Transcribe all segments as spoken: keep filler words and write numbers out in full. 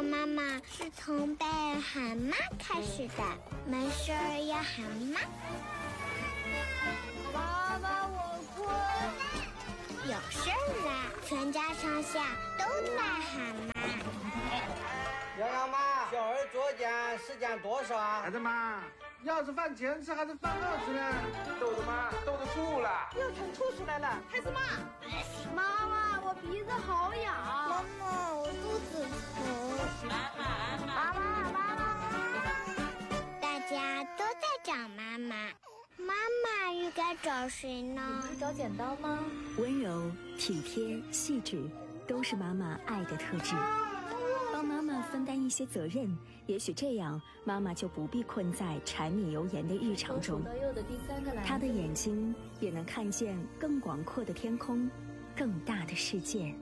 叫妈妈是从被喊妈开始的，没事儿要喊妈。 妈妈，我困。 有事儿啦，全家上下都在喊妈。 洋洋妈，小儿捉奸时间多少啊？ 孩子妈，要是饭前吃还是饭后吃呢？ 豆子妈，豆子吐了， 又吐吐出来了。孩子妈，妈妈，我鼻子好痒。 妈妈，我肚子疼。 妈妈， 妈妈，妈妈，大家都在找妈妈，妈妈又该找谁呢？ 你会找剪刀吗？ 温柔、体贴、细致，都是妈妈爱的特质。帮妈妈分担一些责任，也许这样妈妈就不必困在柴米油盐的日常中。她的眼睛也能看见更广阔的天空，更大的世界。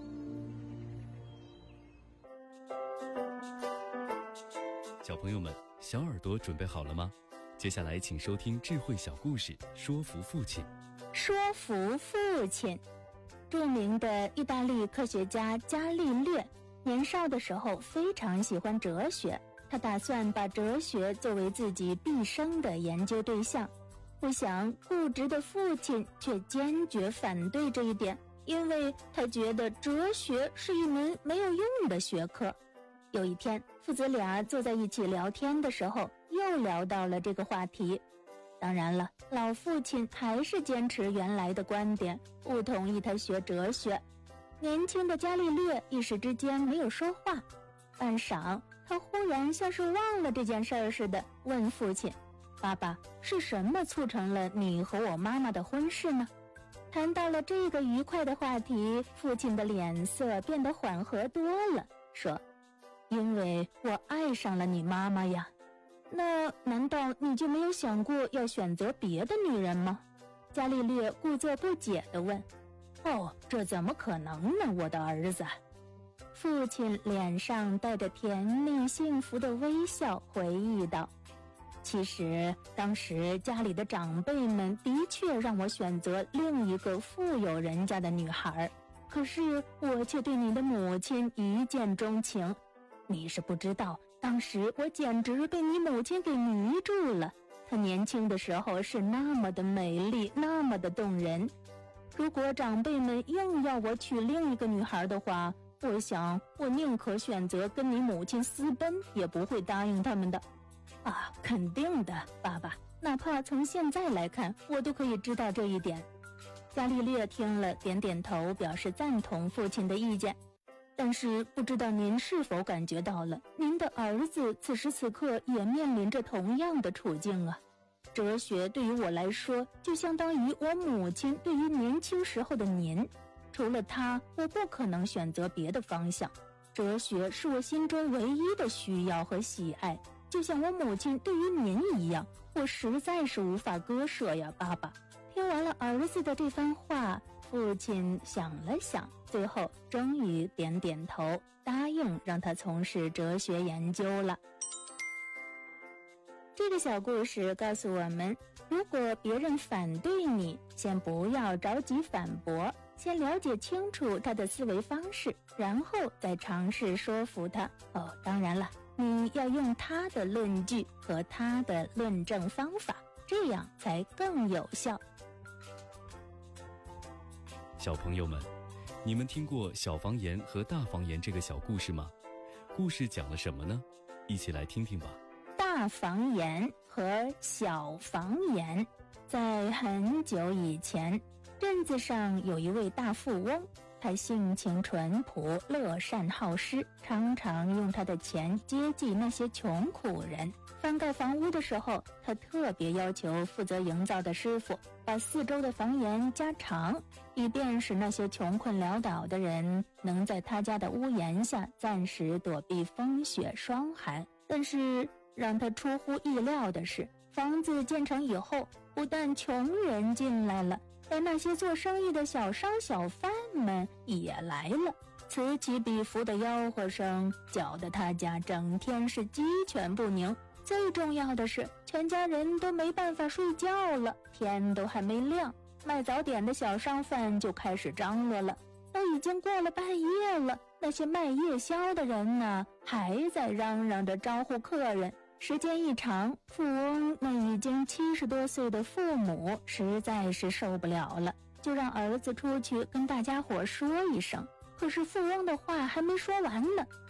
小朋友们，小耳朵准备好了吗？接下来请收听智慧小故事，说服父亲。 说服父亲。著名的意大利科学家伽利略年少的时候非常喜欢哲学，他打算把哲学作为自己毕生的研究对象。不想固执的父亲却坚决反对这一点，因为他觉得哲学是一门没有用的学科。有一天，父子俩坐在一起聊天的时候，又聊到了这个话题。当然了，老父亲还是坚持原来的观点，不同意他学哲学。年轻的伽利略一时之间没有说话，半晌，他忽然像是忘了这件事儿似的，问父亲：“爸爸，是什么促成了你和我妈妈的婚事呢？”谈到了这个愉快的话题，父亲的脸色变得缓和多了，说：“因为我爱上了你妈妈呀。”那难道你就没有想过要选择别的女人吗？伽利略故作不解地问。哦，这怎么可能呢，我的儿子。父亲脸上带着甜蜜幸福的微笑回忆道，其实当时家里的长辈们的确让我选择另一个富有人家的女孩，可是我却对你的母亲一见钟情。你是不知道，当时我简直被你母亲给迷住了。她年轻的时候是那么的美丽，那么的动人。如果长辈们硬要我娶另一个女孩的话，我想我宁可选择跟你母亲私奔，也不会答应他们的。啊，肯定的，爸爸，哪怕从现在来看，我都可以知道这一点。伽利略听了点点头，表示赞同父亲的意见。但是不知道您是否感觉到了，您的儿子此时此刻也面临着同样的处境啊。哲学对于我来说，就相当于我母亲对于年轻时候的您。除了她，我不可能选择别的方向。哲学是我心中唯一的需要和喜爱，就像我母亲对于您一样，我实在是无法割舍呀，爸爸。听完了儿子的这番话，父亲想了想，最后终于点点头，答应让他从事哲学研究了。这个小故事告诉我们，如果别人反对你，先不要着急反驳，先了解清楚他的思维方式，然后再尝试说服他。哦，当然了，你要用他的论据和他的论证方法，这样才更有效。 小朋友们，你们听过小方言和大方言这个小故事吗？故事讲了什么呢？一起来听听吧。 大方言和小方言。在很久以前，镇子上有一位大富翁，他性情淳朴，乐善好施，常常用他的钱接济那些穷苦人。翻盖房屋的时候，他特别要求负责营造的师傅把四周的房檐加长，以便使那些穷困潦倒的人能在他家的屋檐下暂时躲避风雪霜寒。但是让他出乎意料的是，房子建成以后，不但穷人进来了，连那些做生意的小商小贩们也来了，此起彼伏的吆喝声搅得他家整天是鸡犬不宁。最重要的是，全家人都没办法睡觉了，天都还没亮，卖早点的小商贩就开始张罗了。都已经过了半夜了， 那些卖夜宵的人呢，还在嚷嚷着招呼客人。时间一长，富翁那已经七十多岁的父母实在是受不了了，就让儿子出去跟大家伙说一声。可是富翁的话还没说完呢，